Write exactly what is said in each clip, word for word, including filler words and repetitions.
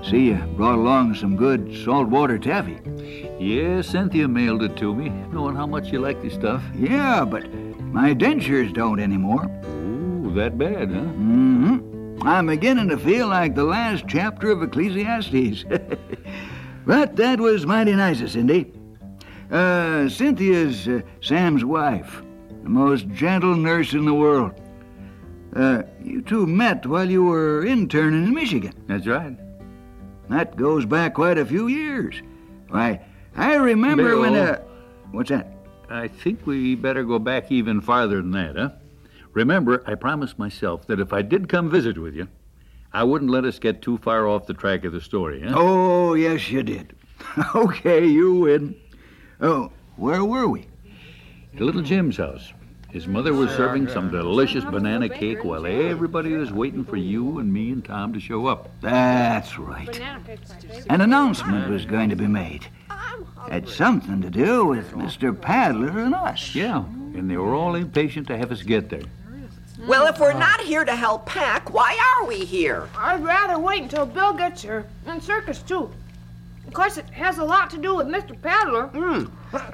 See, you brought along some good saltwater taffy. Yeah, Cynthia mailed it to me, knowing how much you like the stuff. Yeah, but my dentures don't anymore. Ooh, that bad, huh? Mm-hmm. I'm beginning to feel like the last chapter of Ecclesiastes. But that was mighty nice of Cindy. Uh, Cynthia's uh, Sam's wife, the most gentle nurse in the world. Uh, you two met while you were interning in Michigan. That's right. That goes back quite a few years. Why, I remember Bill, when, uh... What's that? I think we better go back even farther than that, huh? Remember, I promised myself that if I did come visit with you, I wouldn't let us get too far off the track of the story, huh? Oh, yes, you did. Okay, you win. Oh, where were we? At Little Jim's house. His mother was serving some delicious banana cake while everybody was waiting for you and me and Tom to show up. That's right. An announcement was going to be made. Had something to do with Mister Paddler and us. Yeah, and they were all impatient to have us get there. Well, if we're not here to help pack, why are we here? I'd rather wait until Bill gets here, and Circus, too. Of course, it has a lot to do with Mister Paddler. Mm.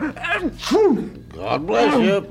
God bless you.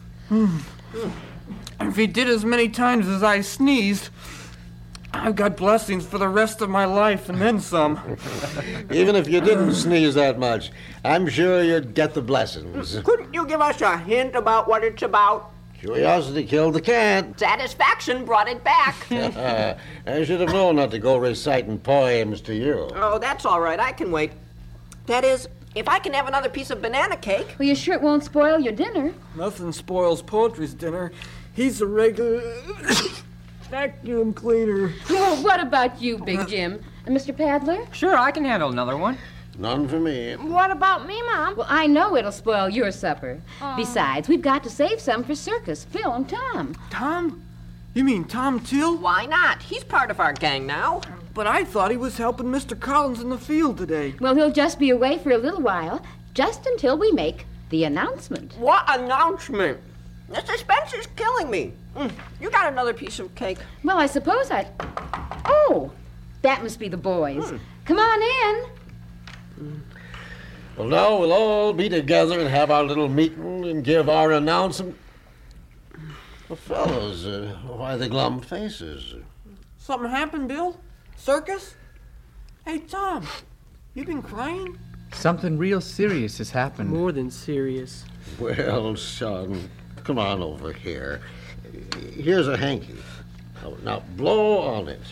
If he did as many times as I sneezed, I've got blessings for the rest of my life and then some. Even if you didn't sneeze that much, I'm sure you'd get the blessings. Couldn't you give us a hint about what it's about? Curiosity killed the cat. Satisfaction brought it back. I should have known not to go reciting poems to you. Oh, that's all right. I can wait. That is, if I can have another piece of banana cake. Well, you sure it won't spoil your dinner? Nothing spoils poetry's dinner. He's a regular vacuum cleaner. Well, what about you, Big Jim? And Mister Paddler? Sure, I can handle another one. None for me. What about me, Mom? Well, I know it'll spoil your supper. Aww. Besides, we've got to save some for Circus, Phil and Tom. Tom? You mean Tom Till? Why not? He's part of our gang now. But I thought he was helping Mister Collins in the field today. Well, he'll just be away for a little while, just until we make the announcement. What announcement? The suspense is killing me. Mm, you got another piece of cake? Well, I suppose I... Oh, that must be the boys. Hmm. Come on in. Well, now we'll all be together and have our little meeting and give our announcement. Well, fellas, uh, why the glum faces? Something happened, Bill? Circus? Hey, Tom, you been crying? Something real serious has happened. More than serious. Well, son, come on over here. Here's a hanky. Now, now blow on it.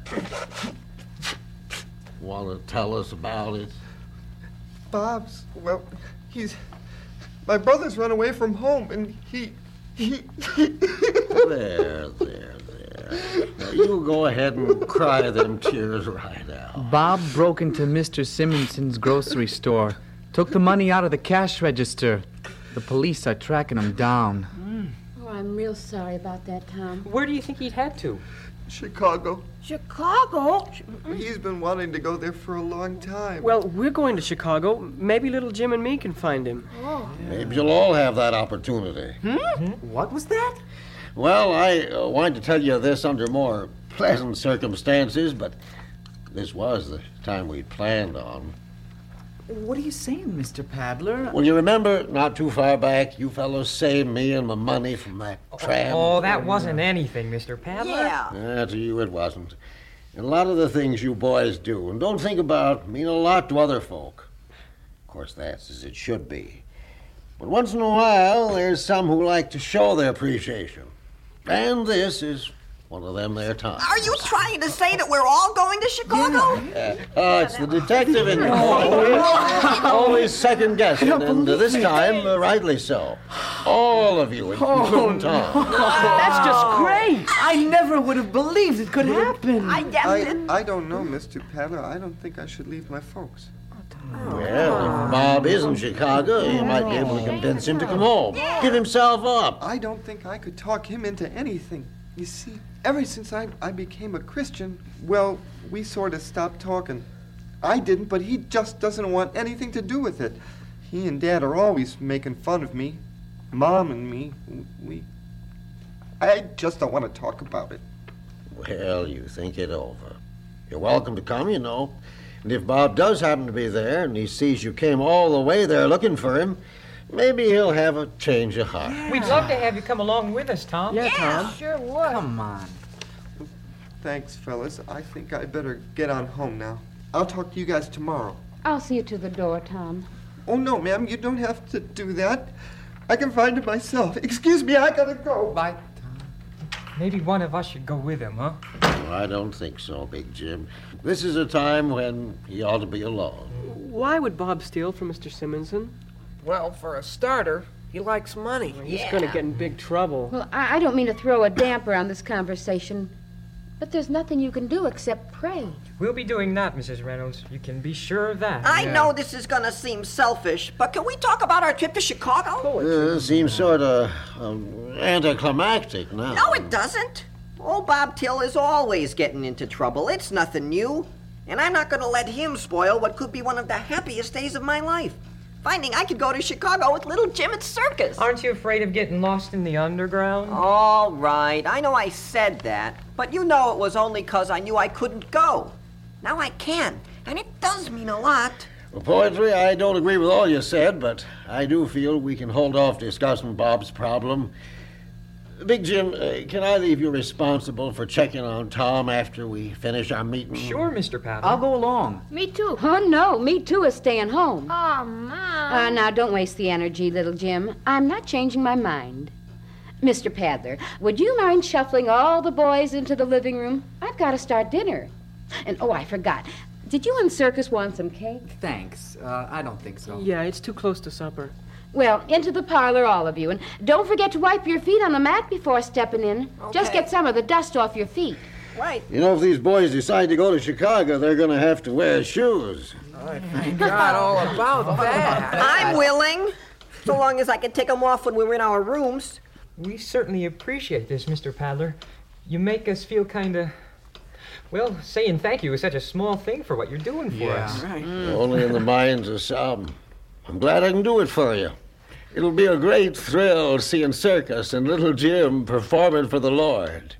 Want to tell us about it? Bob's, well, he's... My brother's run away from home, and he... he... There, there, there. Now, you go ahead and cry them tears right out. Bob broke into Mister Simmonson's grocery store, took the money out of the cash register. The police are tracking him down. Mm. Oh, I'm real sorry about that, Tom. Where do you think he'd head to? Chicago. Chicago? He's been wanting to go there for a long time. Well, we're going to Chicago. Maybe little Jim and me can find him. Oh. Maybe you'll all have that opportunity. Hmm? What was that? Well, I uh, wanted to tell you this under more pleasant circumstances, but this was the time we'd planned on. What are you saying, Mister Paddler? Well, you remember, not too far back, you fellows saved me and my money from that tramp. Oh, that wasn't anything, Mister Paddler. Yeah. Yeah, to you it wasn't. And a lot of the things you boys do and don't think about mean a lot to other folk. Of course, that's as it should be. But once in a while, there's some who like to show their appreciation. And this is one of them there times. Are you trying to say that we're all going to Chicago? Yeah. Oh, it's the detective in the always, always second guessing, and uh, this time, uh, rightly so. All of you, including Tom. That's just great. I never would have believed it could happen. I guessed I, it. I don't know, Mister Paddler. I don't think I should leave my folks. Well, if Bob is in Chicago, you might be able to convince him to come home. Give himself up. I don't think I could talk him into anything. You see, ever since I, I became a Christian, well, we sort of stopped talking. I didn't, but he just doesn't want anything to do with it. He and Dad are always making fun of me. Mom and me, we... I just don't want to talk about it. Well, you think it over. You're welcome to come, you know. And if Bob does happen to be there and he sees you came all the way there looking for him, maybe he'll have a change of heart. Yeah. We'd love to have you come along with us, Tom. Yeah, Tom. Sure would. Come on. Thanks, fellas. I think I better get on home now. I'll talk to you guys tomorrow. I'll see you to the door, Tom. Oh, no, ma'am, you don't have to do that. I can find it myself. Excuse me, I gotta go. Bye. Maybe one of us should go with him, huh? Oh, I don't think so, Big Jim. This is a time when he ought to be alone. Why would Bob steal from Mister Simonson? Well, for a starter, he likes money. He's going to get in big trouble. Well, I, I don't mean to throw a damper on this conversation, but there's nothing you can do except pray. We'll be doing that, Missus Reynolds. You can be sure of that. I know this is gonna seem selfish, but can we talk about our trip to Chicago? Uh, seems sort of um, anticlimactic now. No, it doesn't. Old Bob Till is always getting into trouble. It's nothing new. And I'm not gonna let him spoil what could be one of the happiest days of my life. Finding I could go to Chicago with little Jim at circus. Aren't you afraid of getting lost in the underground? All right, I know I said that, but you know it was only because I knew I couldn't go. Now I can, and it does mean a lot. Well, Poetry, I don't agree with all you said, but I do feel we can hold off discussing Bob's problem. Big Jim, uh, can I leave you responsible for checking on Tom after we finish our meeting? Sure, Mister Paddle. I'll go along. Me too. Oh, no, me too is staying home. Oh, Mom. Uh, now, don't waste the energy, little Jim. I'm not changing my mind. Mister Paddler, would you mind shuffling all the boys into the living room? I've got to start dinner. And, oh, I forgot. Did you and Circus want some cake? Thanks. Uh, I don't think so. Yeah, it's too close to supper. Well, into the parlor, all of you. And don't forget to wipe your feet on the mat before stepping in. Okay. Just get some of the dust off your feet. Right. You know, if these boys decide to go to Chicago, they're going to have to wear shoes. I forgot all about that. I'm willing, so long as I can take them off when we're in our rooms. We certainly appreciate this, Mister Paddler. You make us feel kind of... Well, saying thank you is such a small thing for what you're doing for Yeah. us. Right. Only in the minds of some. I'm glad I can do it for you. It'll be a great thrill seeing Circus and little Jim performing for the Lord.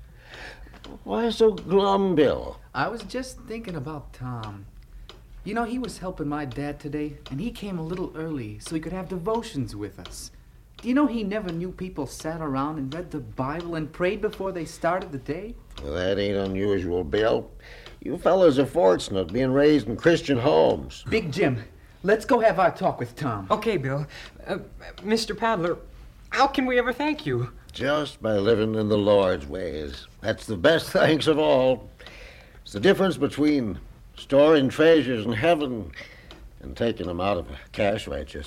Why so glum, Bill? I was just thinking about Tom. You know, he was helping my dad today, and he came a little early so he could have devotions with us. Do you know he never knew people sat around and read the Bible and prayed before they started the day? Well, that ain't unusual, Bill. You fellas are fortunate being raised in Christian homes. Big Jim, let's go have our talk with Tom. Okay, Bill. Uh, Mister Paddler, how can we ever thank you? Just by living in the Lord's ways. That's the best thanks of all. It's the difference between storing treasures in heaven and taking them out of a cash register.